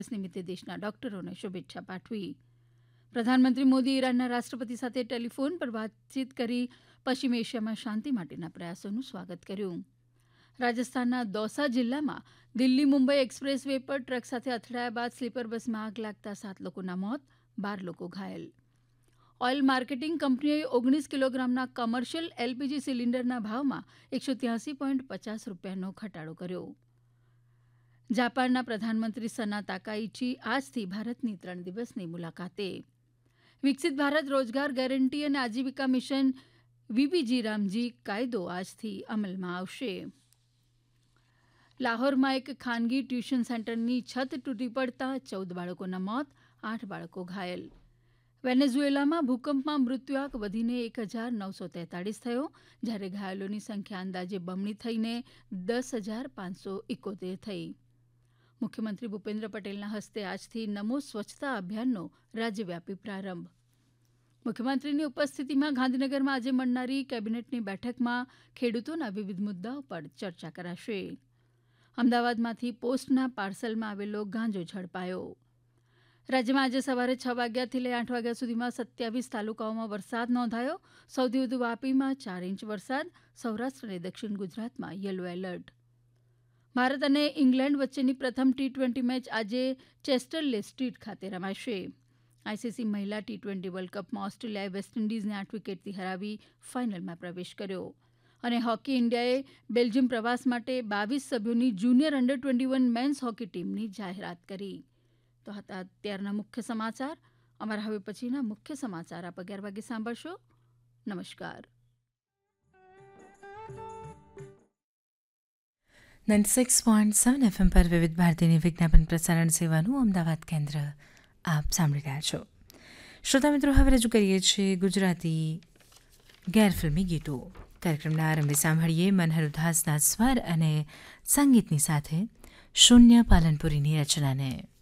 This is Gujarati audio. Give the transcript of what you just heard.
નિમિત્તે દેશના ડોક્ટરોને શુભેચ્છા પાઠવી. પ્રધાનમંત્રી મોદી ઈરાનના રાષ્ટ્રપતિ સાથે ટેલિફોન પર વાતચીત કરી પશ્ચિમ એશિયામાં શાંતિ માટેના પ્રયાસોનું સ્વાગત કર્યું. રાજસ્થાનના દૌસા જિલ્લામાં દિલ્હી મુંબઈ એક્સપ્રેસ વે પર ટ્રક સાથે અથડાયા બાદ સ્લીપર બસમાં આગ લાગતા 7 લોકોના મોત, 12 લોકો ઘાયલ. ઓઇલ માર્કેટિંગ કંપનીઓએ 19 કિલોગ્રામના કોમર્શિયલ એલપીજી સિલિન્ડરના ભાવમાં 183.50 રૂપિયાનો ઘટાડો કર્યો. જાપાનના પ્રધાનમંત્રી સના તાકાઇચી આજથી ભારતની 3 દિવસની મુલાકાતે. વિકસિત ભારત રોજગાર ગેરંટી અને આજીવિકા મિશન વીબીજી રામજી કાયદો આજથી અમલમાં આવશે. લાહોરમાં એક ખાનગી ટ્યુશન સેન્ટરની છત તૂટી પડતા 14 બાળકોના મોત, 8 બાળકો ઘાયલ. વેનેઝુએલામાં ભૂકંપમાં મૃત્યુઆંક વધીને 1943 થયો, જ્યારે ઘાયલોની સંખ્યા અંદાજે બમણી થઈને 10,571 થઈ. મુખ્યમંત્રી ભૂપેન્દ્ર પટેલના હસ્તે આજથી નમો સ્વચ્છતા અભિયાનનો રાજ્યવ્યાપી પ્રારંભ. મુખ્યમંત્રીની ઉપસ્થિતિમાં ગાંધીનગરમાં આજે મળનારી કેબિનેટની બેઠકમાં ખેડૂતોના વિવિધ મુદ્દાઓ પર ચર્ચા કરાશે. અમદાવાદમાંથી પોસ્ટના પાર્સલમાં આવેલો ગાંજો ઝડપાયો. રાજ્યમાં આજે સવારે 6 વાગ્યાથી લઈ 8 વાગ્યા સુધીમાં 27 તાલુકાઓમાં વરસાદ નોંધાયો. સૌથી વધુ વાપીમાં 4 ઇંચ વરસાદ, સૌરાષ્ટ્ર અને દક્ષિણ ગુજરાતમાં યલો એલર્ટ. ભારત અને ઇંગ્લેન્ડ વચ્ચેની પ્રથમ ટી-20 મેચ આજે ચેસ્ટરલે સ્ટ્રીટ ખાતે રમાશે. આઈસીસી મહિલા ટી-20 વર્લ્ડ કપમાં ઓસ્ટ્રેલિયાએ વેસ્ટ ઇન્ડિઝને 8 વિકેટથી હરાવી ફાઇનલમાં પ્રવેશ કર્યો. અને હોકી ઇન્ડિયાએ બેલ્જિયમ પ્રવાસ માટે 22 સભ્યોની જુનિયર અંડર 21 મેન્સ હોકી ટીમની જાહેરાત કરી. તો હતા અત્યારના મુખ્ય સમાચાર. અમારા હવે પછીના મુખ્ય સમાચાર આપ 11 વાગે સાંભળશો. નમસ્કાર. 96.7 FM પર વિવિધ ભારતીની વિજ્ઞાપન પ્રસારણ સેવાનું અમદાવાદ કેન્દ્ર આપ સાંભળી રહ્યા છો. શ્રોતા મિત્રો, હવે રજૂ કરીએ છીએ ગુજરાતી ગેરફિલ્મી ગીતો. કાર્યક્રમના આરંભે સાંભળીએ મનહર ઉધાસના સ્વર અને સંગીતની સાથે શૂન્ય પાલનપુરીની રચનાને.